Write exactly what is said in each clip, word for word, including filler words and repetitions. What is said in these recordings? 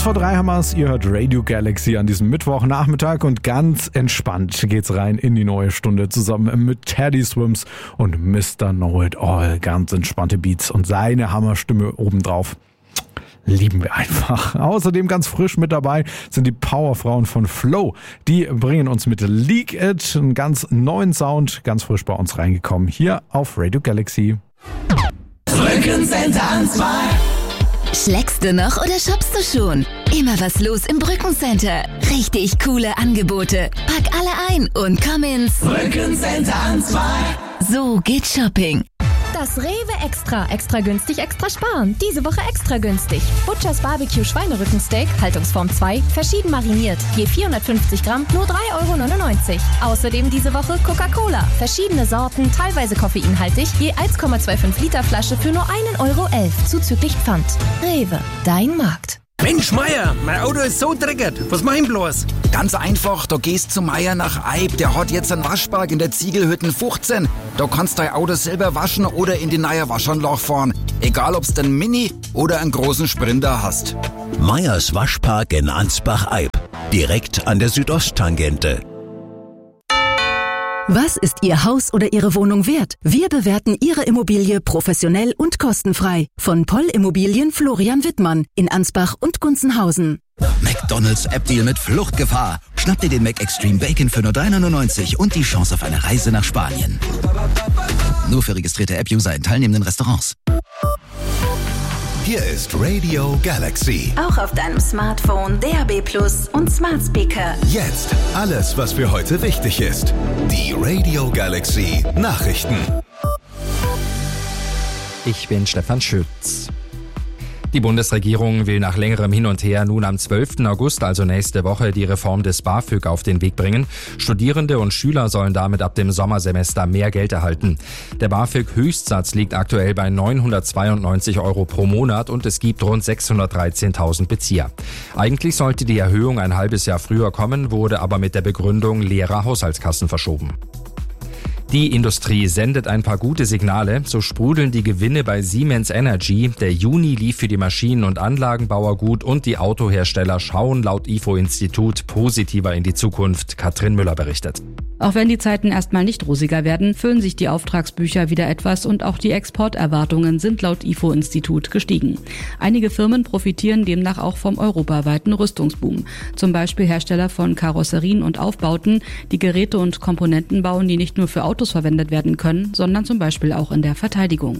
vor drei haben wir's. Ihr hört Radio Galaxy an diesem Mittwochnachmittag und ganz entspannt geht's rein in die neue Stunde zusammen mit Teddy Swims und Mister Know It All. Ganz entspannte Beats und seine Hammerstimme obendrauf. Lieben wir einfach. Außerdem ganz frisch mit dabei sind die Powerfrauen von Flow. Die bringen uns mit Leak It einen ganz neuen Sound, ganz frisch bei uns reingekommen, hier auf Radio Galaxy. Brückencenter Ansbach. Schlägst du noch oder shoppst du schon? Immer was los im Brückencenter. Richtig coole Angebote. Pack alle ein und komm ins Brückencenter Ansbach. So geht Shopping. Das Rewe Extra. Extra günstig, extra sparen. Diese Woche extra günstig. Butchers Barbecue Schweinerückensteak, Haltungsform zwei, verschieden mariniert. Je vierhundertfünfzig Gramm, nur drei Euro neunundneunzig. Außerdem diese Woche Coca-Cola. Verschiedene Sorten, teilweise koffeinhaltig, je eins Komma fünfundzwanzig Liter Flasche für nur ein Euro elf, zuzüglich Pfand. Rewe, dein Markt. Mensch, Meier, mein Auto ist so dreckig. Was mach ich bloß? Ganz einfach, da gehst zu Meier nach Eib. Der hat jetzt einen Waschpark in der Ziegelhütten fünfzehn. Da kannst du dein Auto selber waschen oder in die neue Waschanlage fahren. Egal, ob's den Mini oder einen großen Sprinter hast. Meyers Waschpark in Ansbach-Eib. Direkt an der Südosttangente. Was ist Ihr Haus oder Ihre Wohnung wert? Wir bewerten Ihre Immobilie professionell und kostenfrei. Von Poll Immobilien Florian Wittmann in Ansbach und Gunzenhausen. McDonald's App-Deal mit Fluchtgefahr. Schnapp dir den Mac Extreme Bacon für nur drei neunundneunzig und die Chance auf eine Reise nach Spanien. Nur für registrierte App-User in teilnehmenden Restaurants. Hier ist Radio Galaxy. Auch auf deinem Smartphone, D A B Plus und Smart Speaker. Jetzt alles, was für heute wichtig ist. Die Radio Galaxy Nachrichten. Ich bin Stefan Schütz. Die Bundesregierung will nach längerem Hin und Her nun am zwölften August, also nächste Woche, die Reform des BAföG auf den Weg bringen. Studierende und Schüler sollen damit ab dem Sommersemester mehr Geld erhalten. Der BAföG-Höchstsatz liegt aktuell bei neunhundertzweiundneunzig Euro pro Monat und es gibt rund sechshundertdreizehntausend Bezieher. Eigentlich sollte die Erhöhung ein halbes Jahr früher kommen, wurde aber mit der Begründung leerer Haushaltskassen verschoben. Die Industrie sendet ein paar gute Signale, so sprudeln die Gewinne bei Siemens Energy. Der Juni lief für die Maschinen- und Anlagenbauer gut und die Autohersteller schauen laut I F O-Institut positiver in die Zukunft. Katrin Müller berichtet. Auch wenn die Zeiten erstmal nicht rosiger werden, füllen sich die Auftragsbücher wieder etwas und auch die Exporterwartungen sind laut I F O-Institut gestiegen. Einige Firmen profitieren demnach auch vom europaweiten Rüstungsboom. Zum Beispiel Hersteller von Karosserien und Aufbauten, die Geräte und Komponenten bauen, die nicht nur für Autos verwendet werden können, sondern zum Beispiel auch in der Verteidigung.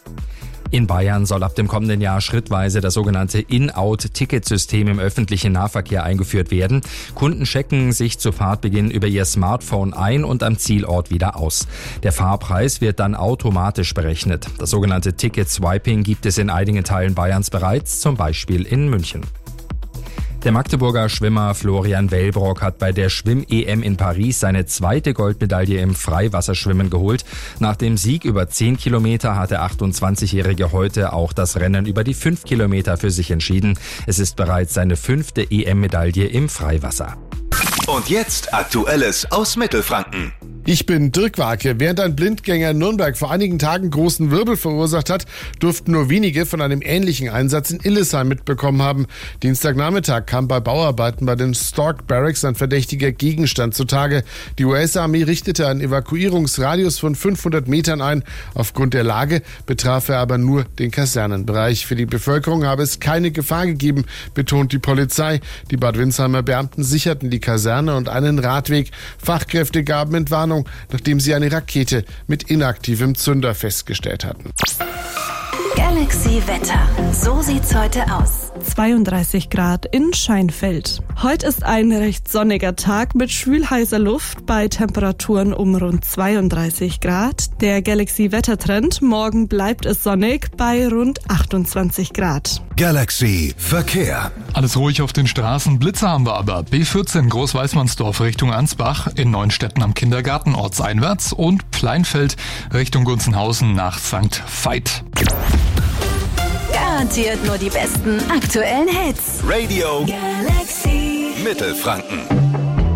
In Bayern soll ab dem kommenden Jahr schrittweise das sogenannte In-Out-Ticketsystem im öffentlichen Nahverkehr eingeführt werden. Kunden checken sich zu Fahrtbeginn über ihr Smartphone ein und am Zielort wieder aus. Der Fahrpreis wird dann automatisch berechnet. Das sogenannte Ticket-Swiping gibt es in einigen Teilen Bayerns bereits, zum Beispiel in München. Der Magdeburger Schwimmer Florian Wellbrock hat bei der Schwimm-E M in Paris seine zweite Goldmedaille im Freiwasserschwimmen geholt. Nach dem Sieg über zehn Kilometer hat der achtundzwanzigjährige heute auch das Rennen über die fünf Kilometer für sich entschieden. Es ist bereits seine fünfte E M-Medaille im Freiwasser. Und jetzt Aktuelles aus Mittelfranken. Ich bin Dirk Warke. Während ein Blindgänger in Nürnberg vor einigen Tagen großen Wirbel verursacht hat, durften nur wenige von einem ähnlichen Einsatz in Illesheim mitbekommen haben. Dienstagnachmittag kam bei Bauarbeiten bei den Stork Barracks ein verdächtiger Gegenstand zutage. Die U S-Armee richtete einen Evakuierungsradius von fünfhundert Metern ein. Aufgrund der Lage betraf er aber nur den Kasernenbereich. Für die Bevölkerung habe es keine Gefahr gegeben, betont die Polizei. Die Bad Windsheimer Beamten sicherten die Kaserne und einen Radweg. Fachkräfte gaben Entwarnung, nachdem sie eine Rakete mit inaktivem Zünder festgestellt hatten. Galaxy Wetter. So sieht's heute aus. zweiunddreißig Grad in Scheinfeld. Heute ist ein recht sonniger Tag mit schwül-heißer Luft bei Temperaturen um rund zweiunddreißig Grad. Der Galaxy-Wettertrend. Morgen bleibt es sonnig bei rund achtundzwanzig Grad. Galaxy Verkehr. Alles ruhig auf den Straßen. Blitze haben wir aber. B vierzehn Großweißmannsdorf Richtung Ansbach, in Neuenstetten am Kindergarten ortseinwärts und Pleinfeld Richtung Gunzenhausen nach Sankt Veit. Garantiert nur die besten aktuellen Hits. Radio Galaxy Mittelfranken.